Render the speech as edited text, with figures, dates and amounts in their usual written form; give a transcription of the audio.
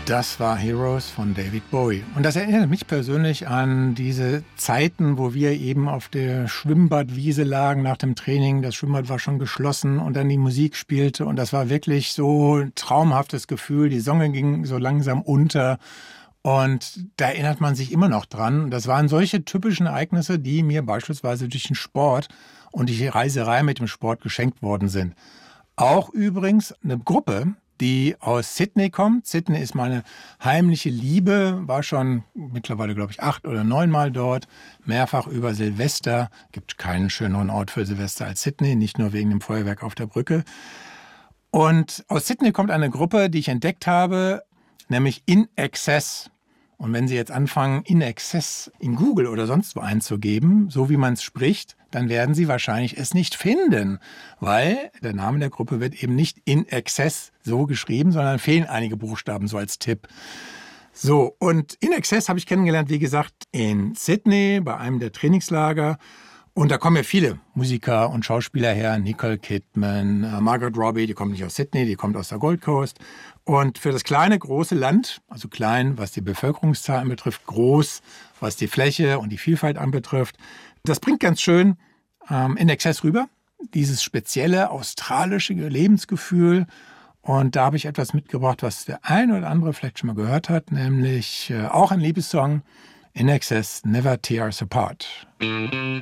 Das war Heroes von David Bowie. Und das erinnert mich persönlich an diese Zeiten, wo wir eben auf der Schwimmbadwiese lagen nach dem Training. Das Schwimmbad war schon geschlossen und dann die Musik spielte. Und das war wirklich so ein traumhaftes Gefühl. Die Sonne ging so langsam unter. Und da erinnert man sich immer noch dran. Das waren solche typischen Ereignisse, die mir beispielsweise durch den Sport und die Reiserei mit dem Sport geschenkt worden sind. Auch übrigens eine Gruppe, die aus Sydney kommt. Sydney ist meine heimliche Liebe, war schon mittlerweile, glaube ich, 8 oder 9 Mal dort, mehrfach über Silvester. Gibt keinen schöneren Ort für Silvester als Sydney, nicht nur wegen dem Feuerwerk auf der Brücke. Und aus Sydney kommt eine Gruppe, die ich entdeckt habe, nämlich INXS. Und wenn Sie jetzt anfangen, INXS in Google oder sonst wo einzugeben, so wie man es spricht, dann werden Sie wahrscheinlich es nicht finden, weil der Name der Gruppe wird eben nicht INXS so geschrieben, sondern fehlen einige Buchstaben so als Tipp. So, und INXS habe ich kennengelernt, wie gesagt, in Sydney bei einem der Trainingslager. Und da kommen ja viele Musiker und Schauspieler her, Nicole Kidman, Margot Robbie, die kommt nicht aus Sydney, die kommt aus der Gold Coast. Und für das kleine, große Land, also klein, was die Bevölkerungszahl anbetrifft, groß, was die Fläche und die Vielfalt anbetrifft, das bringt ganz schön INXS rüber, dieses spezielle australische Lebensgefühl. Und da habe ich etwas mitgebracht, was der eine oder andere vielleicht schon mal gehört hat, nämlich auch ein Liebessong, INXS, Never Tear Us Apart.